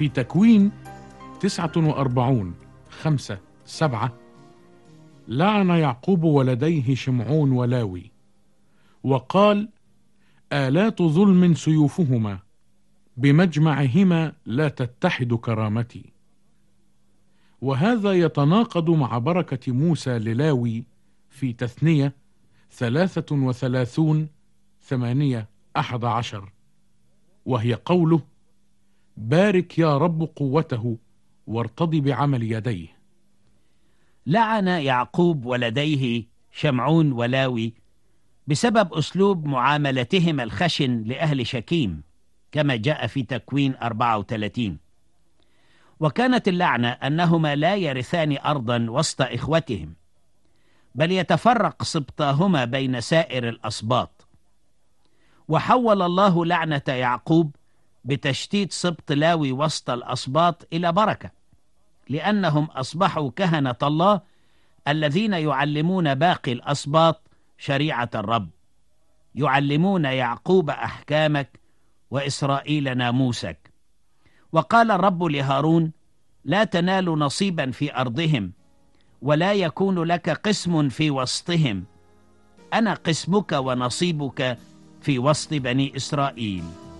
في تكوين 49:5-7 لعن يعقوب ولديه شمعون ولاوي وقال: آلات ظلم سيوفهما، بمجمعهما لا تتحد كرامتي. وهذا يتناقض مع بركة موسى للاوي في تثنية 33:8-11، وهي قوله: بارك يا رب قوته وارتضي بعمل يديه. لعن يعقوب ولديه شمعون ولاوي بسبب أسلوب معاملتهما الخشن لأهل شكيم، كما جاء في تكوين 34. وكانت اللعنة أنهما لا يرثان أرضا وسط إخوتهم، بل يتفرق سبطاهما بين سائر الأسباط. وحول الله لعنة يعقوب بتشتيت سبط لاوي وسط الأسباط إلى بركة، لأنهم أصبحوا كهنة الله الذين يعلمون باقي الأسباط شريعة الرب، يعلمون يعقوب أحكامك وإسرائيل ناموسك. وقال الرب لهارون: لا تنال نصيبا في أرضهم، ولا يكون لك قسم في وسطهم، أنا قسمك ونصيبك في وسط بني إسرائيل.